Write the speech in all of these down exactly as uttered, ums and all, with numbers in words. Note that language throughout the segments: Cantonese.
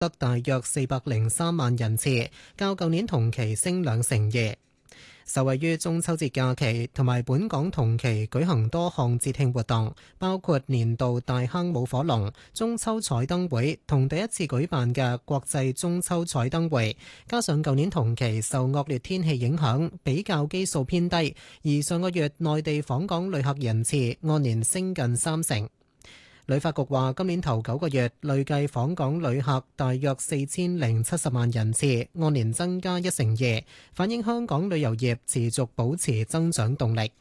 得大約四百零三萬人次，較舊年同期升兩成二。受惠於中秋節假期同埋本港同期舉行多項節慶活動，包括年度大坑舞火龍、中秋彩燈會同第一次舉辦嘅國際中秋彩燈會，加上舊年同期受惡劣天氣影響，比較基數偏低，而上個月內地訪港旅客人次按年升近三成。旅發局話，今年頭九個月累計訪港旅客大約四千零七十萬人次，按年增加一成二，反映香港旅遊業持續保持增長動力。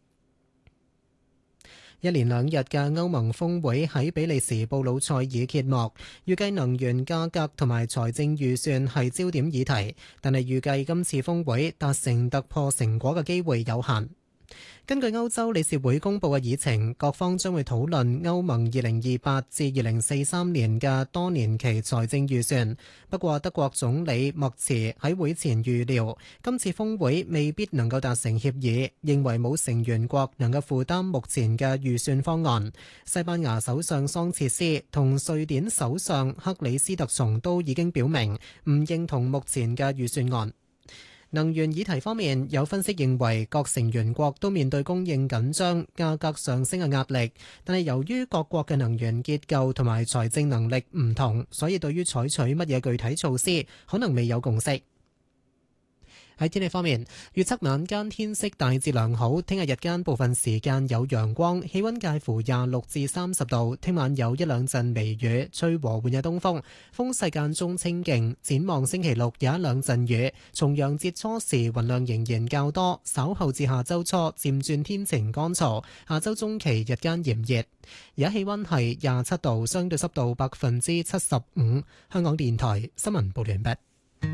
一連兩日嘅歐盟峰會喺比利時布魯塞爾揭幕，預計能源價格同埋財政預算係焦點議題，但係預計今次峰會達成突破成果嘅機會有限。根據歐洲理事會公佈嘅議程，各方將會討論歐盟二零二八至二零四三年嘅多年期財政預算。不過，德國總理默茨喺會前預料，今次峰會未必能夠達成協議，認為冇成員國能夠負擔目前嘅預算方案。西班牙首相桑切斯同瑞典首相克里斯特松都已經表明唔認同目前嘅預算案。能源議題方面，有分析認為各成員國都面對供應緊張、價格上升嘅壓力，但係由於各國嘅能源結構同埋財政能力唔同，所以對於採取乜嘢具體措施，可能未有共識。喺天氣方面，預測晚間天色大致良好，聽日日間部分時間有陽光，氣溫介乎廿六至三十度。聽晚有一兩陣微雨，吹和緩嘅東風，風勢間中清勁。展望星期六有一兩陣雨，重陽節初時雲量仍然較多，稍後至下周初漸轉天晴乾燥。下周中期日間炎熱，而家氣溫係廿七度，相對濕度百分之七十五。香港電台新聞報完畢。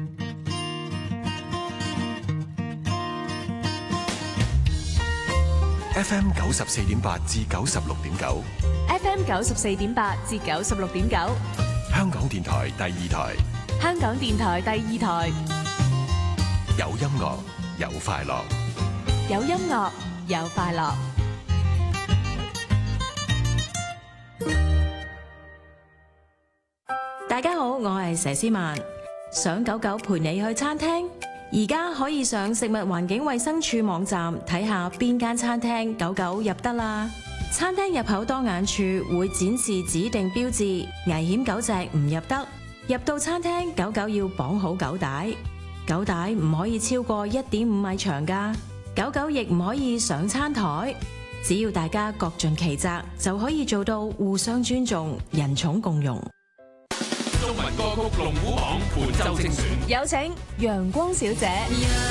F M 九十四點八至九十六點九 ，F M 九十四點八至九十六點九， 香港電台第二台， 香港電台第二台， 有音樂有快樂， 有音樂有快樂。 大家好，我係佘詩曼，想狗狗陪你去餐廳。而家可以上食物環境衛生署網站睇下邊間餐廳狗狗入得啦。餐廳入口當眼處會展示指定標誌，危險狗隻唔入得。入到餐廳，狗狗要綁好狗帶，狗帶唔可以超過一點五米長㗎。狗狗亦唔可以上餐台。只要大家各盡其責，就可以做到互相尊重、人寵共融。 中文歌曲龍虎榜本周精選， 有請陽光小姐。